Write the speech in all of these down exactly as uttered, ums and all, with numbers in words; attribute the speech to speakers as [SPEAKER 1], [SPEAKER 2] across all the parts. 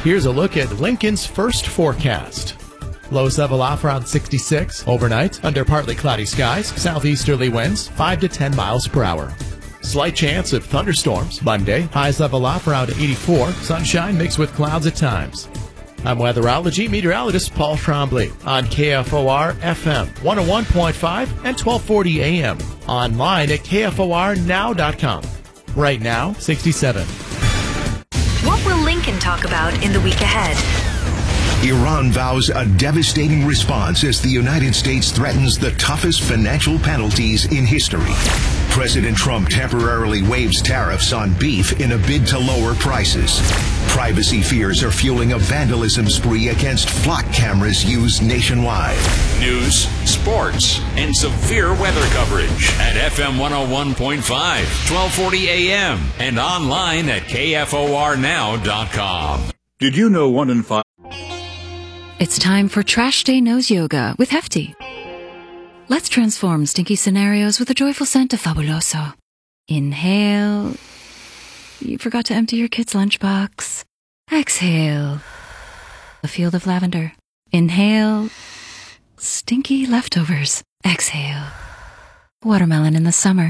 [SPEAKER 1] Here's a look at Lincoln's first forecast. Lows level off around sixty-six. Overnight, under partly cloudy skies, southeasterly winds five to ten miles per hour. Slight chance of thunderstorms. Monday, highs level off around eighty-four. Sunshine mixed with clouds at times. I'm weatherology meteorologist Paul Trombley on K F O R F M one oh one point five and twelve forty A M. Online at K F O R now dot com. Right now, sixty-seven.
[SPEAKER 2] What will Lincoln talk about in the week ahead?
[SPEAKER 3] Iran vows a devastating response as the United States threatens the toughest financial penalties in history. President Trump temporarily waives tariffs on beef in a bid to lower prices. Privacy fears are fueling a vandalism spree against flock cameras used nationwide.
[SPEAKER 4] News, sports, and severe weather coverage at F M one oh one point five, twelve forty A M, and online at K F O R now dot com.
[SPEAKER 5] Did you know one in five...
[SPEAKER 6] It's time for Trash Day Nose Yoga with Hefty. Let's transform stinky scenarios with a joyful scent of Fabuloso. Inhale. You forgot to empty your kid's lunchbox. Exhale. A field of lavender. Inhale. Stinky leftovers. Exhale. Watermelon in the summer.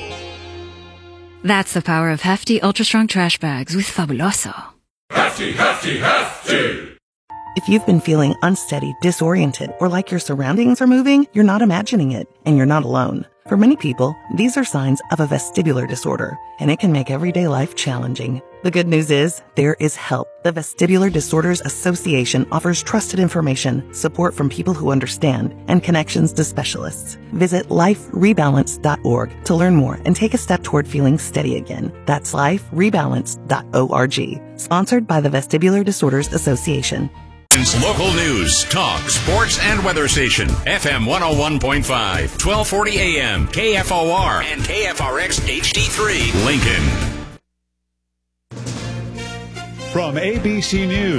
[SPEAKER 6] That's the power of Hefty Ultra Strong Trash Bags with Fabuloso.
[SPEAKER 7] Hefty, Hefty, Hefty!
[SPEAKER 8] If you've been feeling unsteady, disoriented, or like your surroundings are moving, you're not imagining it, and you're not alone. For many people, these are signs of a vestibular disorder, and it can make everyday life challenging. The good news is, there is help. The Vestibular Disorders Association offers trusted information, support from people who understand, and connections to specialists. Visit life rebalance dot org to learn more and take a step toward feeling steady again. That's life rebalance dot org. Sponsored by the Vestibular Disorders Association.
[SPEAKER 4] Local news, talk, sports, and weather station. F M one oh one point five, twelve forty A M, K F O R, and K F R X H D three, Lincoln.
[SPEAKER 5] From A B C News.